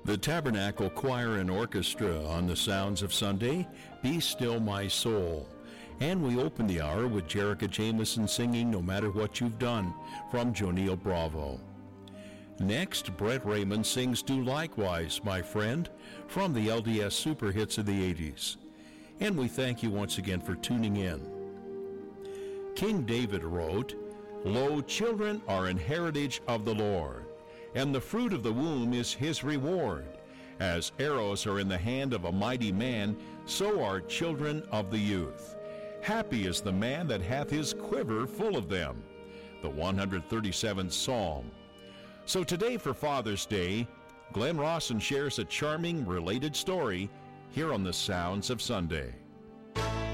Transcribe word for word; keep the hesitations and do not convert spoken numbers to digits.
The Tabernacle Choir and Orchestra on the Sounds of Sunday, Be Still My Soul. And we open the hour with Jerica Jameson singing No Matter What You've Done from Jonille Bravo. Next, Brett Raymond sings Do Likewise, My Friend from the L D S Super Hits of the eighties. And we thank you once again for tuning in. King David wrote, Lo, children are an heritage of the Lord, and the fruit of the womb is his reward. As arrows are in the hand of a mighty man, so are children of the youth. Happy is the man that hath his quiver full of them. The one hundred thirty-seventh Psalm. So today for Father's Day, Glenn Rawson shares a charming related story here on the Sounds of Sunday.